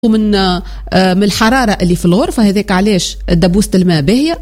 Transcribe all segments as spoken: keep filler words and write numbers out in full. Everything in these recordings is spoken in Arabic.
من من الحرارة اللي في الغرفة. هذاك علاش دبوسة الماء باهية.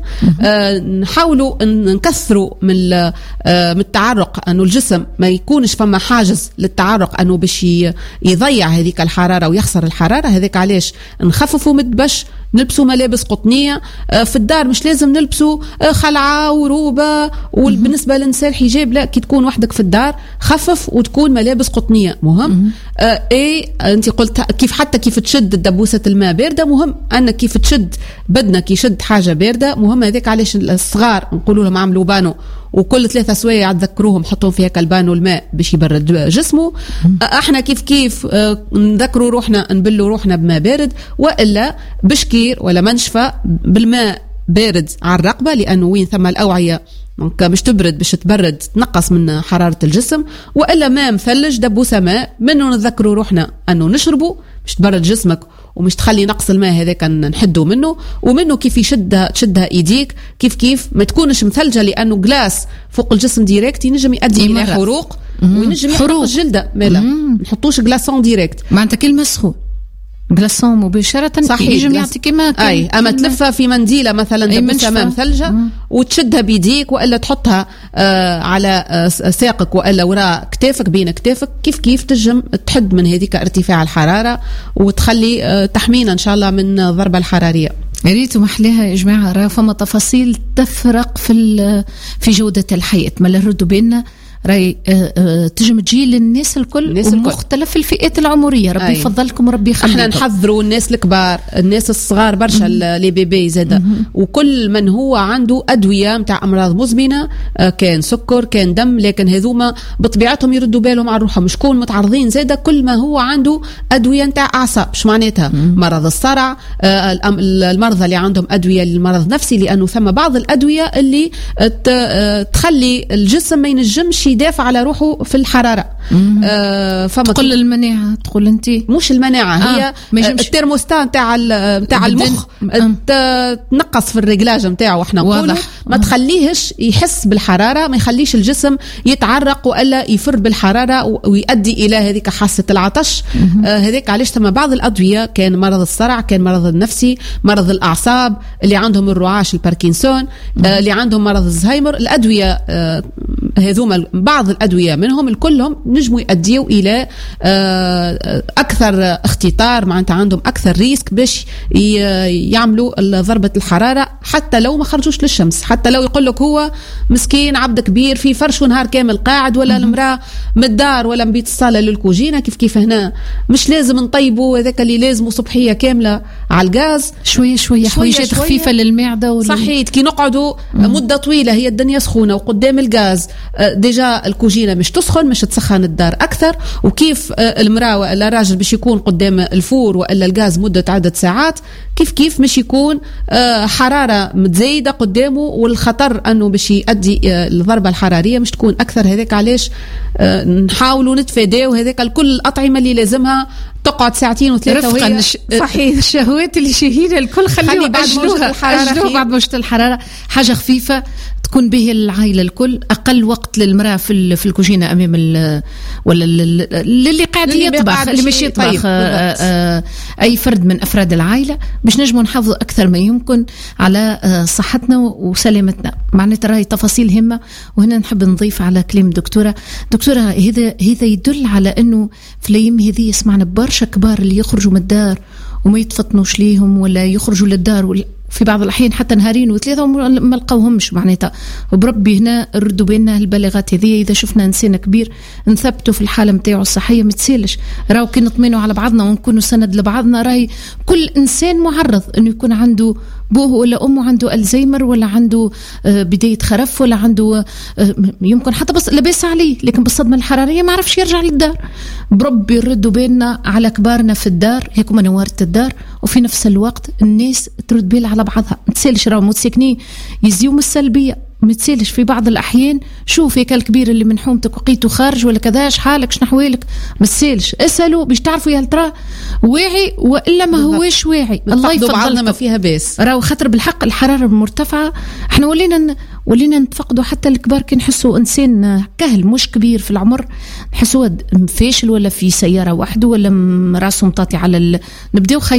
نحاولوا نكثروا من من التعرق، أنه الجسم ما يكونش فما حاجز للتعرق أنه باش يضيع هذيك الحرارة ويخسر الحرارة. هذاك علاش نخففوا من الدبش، نلبسوا ملابس قطنية في الدار، مش لازم نلبسوا خلعة وروبة. وبالنسبة للنساء الحجاب لا، كي تكون وحدك في الدار خفف وتكون ملابس قطنية مهم. اي انت قلت كيف حتى كيف تشد دبوسة الماء باردة، مهم أنك كيف تشد بدنك يشد حاجة باردة مهم. هذاك علاش الصغار نقولوا لهم عملوا بانو، وكل ثلاثة سوايع تذكروهم حطوا فيها كالبانو الماء باش يبرد جسمه. احنا كيف كيف نذكروا روحنا نبلوا روحنا بماء بارد، والا بشكير ولا منشفة بالماء بارد على الرقبة، لأنه وين ثم الأوعية مش تبرد باش تبرد تنقص من حرارة الجسم. وإلا ماء مثلج دبوسة ماء منه نذكروا روحنا أنه نشربه مش تبرد جسمك ومش تخلي نقص الماء هذاك نحدوا منه. ومنه كيف يشدها تشدها ايديك كيف كيف ما تكونش مثلجة، لأنه جلاس فوق الجسم ديريكت ينجم يؤدي إلى حروق وينجم يحرق الجلدة. مالا نحطوش جلاسون ديريكت، معناتها كلمة سخون جلاسون مباشرة يجب يعطي كما أي أما تلفها في منديلة مثلا دبسها ماء مثلجة وتشدها بيديك، وإلا تحطها آه على آه ساقك وإلا وراء كتافك بين كتافك، كيف كيف تجم تحد من هذيك ارتفاع الحرارة وتخلي آه تحمينا إن شاء الله من الضربة الحرارية. يا ريت محليها يا جماعة، راه فما تفاصيل تفرق في في جودة الحياة. ما نردوا بيننا راي تجم تجي للناس الكل ومختلف الفئات العمرية. ربي يفضلكم وربي يخليكم. احنا نحذروا الناس الكبار الناس الصغار برشا لي بيبي زاده، وكل من هو عنده أدوية متاع أمراض مزمنة، كان سكر كان دم، لكن هذوما بطبيعتهم يردوا بالهم على روحهم، شكون متعرضين زاده كل ما هو عنده أدوية متاع أعصاب. شو معناتها؟ مرض الصرع، المرضى اللي عندهم أدوية للمرض نفسي، لأنه ثم بعض الأدوية اللي تخلي الجسم ما ينجمش يدافع على روحه في الحرارة. آه فما تقول المناعة، تقول انت مش المناعة آه. هي الترموستان نتاع نتاع المخ تنقص في الرجلاج نتاعه، واحنا نقولوا ما تخليهش يحس بالحرارة، ما يخليش الجسم يتعرق والا يفر بالحرارة ويؤدي الى هذيك حاسة العطش. آه هذيك علاش ثم بعض الأدوية، كان مرض الصرع، كان مرض النفسي، مرض الأعصاب، اللي عندهم الرعاش الباركنسون، آه اللي عندهم مرض الزهايمر، الأدوية آه هذوما بعض الأدوية منهم الكلهم نجموا يؤديوا إلى أكثر اختطار، معناتها عندهم أكثر ريسك باش يعملوا ضربة الحرارة، حتى لو ما خرجوش للشمس، حتى لو يقول لك هو مسكين عبد كبير في فرش ونهار كامل قاعد، ولا المرأة من الدار ولا مبيت الصالة للكوجينة. كيف كيف هنا مش لازم نطيبوا هذاك اللي لازمه صبحية كاملة على الغاز، شوية شوية حويجات خفيفة للمعدة وال... صحيح. كي نقعدوا مدة طويلة هي الدنيا سخونة وقدام الغاز ديجا الكوجينة مش تسخن، مش تسخن الدار أكثر. وكيف المرأة ولا الراجل باش يكون قدام الفور ولا الغاز مدة عدة ساعات، كيف كيف مش يكون حرارة متزايدة قدامه، والخطر أنه باش يؤدي الضربة الحرارية مش تكون أكثر. هذاك علاش نحاولوا نتفاداو هذاك الكل الأطعمة اللي لازمها تقعد ساعتين وثلاثة وهي صحيح. الشهوات اللي شهيرة الكل خليها أجلوها أجلوها بعد موجة الحرارة، حاجة خفيفة تكون به العائلة الكل، أقل وقت للمرأة في في الكوجينة أمام ال ولا اللي قاعد يطبخ، اللي مش يطبخ طيب. أي فرد من أفراد العائلة، باش نجموا نحافظوا أكثر ما يمكن على صحتنا وسلامتنا. معناتها راهي تفاصيل هامة. وهنا نحب نضيف على كلام دكتورة دكتورة هذا هذا يدل على أنه في الأيام هذه سمعنا برشا كبار اللي يخرجوا من الدار وما يتفطنوش ليهم، ولا يخرجوا للدار في بعض الأحيان حتى نهارين وثلاثة وما لقوهمش. معناتها وبربي هنا ردوا بيننا البلاغات هذه. إذا شفنا إنسان كبير نثبته في الحالة متاعه الصحية ما تسالش، راهو كي نطمنوا على بعضنا ونكونوا سند لبعضنا، راهي كل إنسان معرض إنه يكون عنده بوه ولا أمه عنده ألزيمر، ولا عنده بداية خرف، ولا عنده يمكن حتى بس لباس عليه، لكن بالصدمة الحرارية ما عرفش يرجع للدار. بربي يردوا بيننا على كبارنا في الدار، هيك منورة الدار، وفي نفس الوقت الناس ترد بالها على بعضها. ما تسالش راهو متسكنين يزيوم السلبية، ما تسالش في بعض الأحيان شوف هيك الكبير اللي من حومتك وقيته خارج ولا كذا شحالك شنحوالك، ما تسالش اسألوا باش تعرفوا يا ترى واعي وإلا ما هوش واعي. الله يفضل بعضنا ما فيها باس، راهو خاطر بالحق الحرارة مرتفعة. احنا ولينا ولينا نتفقدوا حتى الكبار كي نحسوا إنسان كهل مش كبير في العمر نحسوا فاشل ولا في سيارة واحدة ولا راسه مطاطي على ال... نبداو